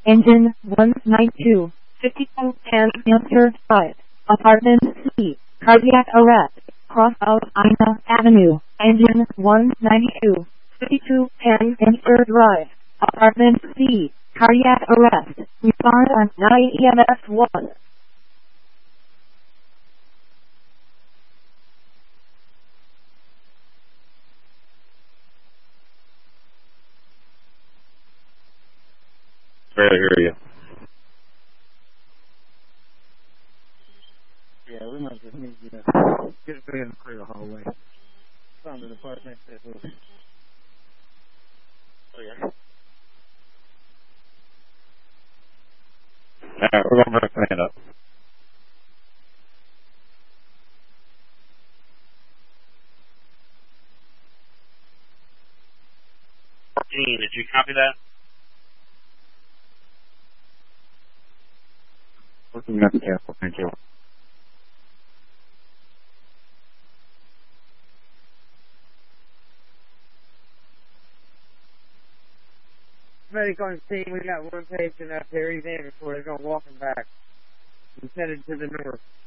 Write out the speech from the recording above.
Engine 192, 5210 Hampshire Drive, Apartment C, cardiac arrest, cross out Ina Avenue. Engine 192, 5210 Hampshire Drive, Apartment C, cardiac arrest. Respond on 9 EMS 1. Barely hear you. Yeah, we might just need you to get it in the clear hallway. Found the department that was. Alright, we're going to stand up. 14, did you copy that? Looking at the castle, thank you. Medical on scene, we got one patient up there. He's ambulatory. They're going to walk him back. He's headed to the north.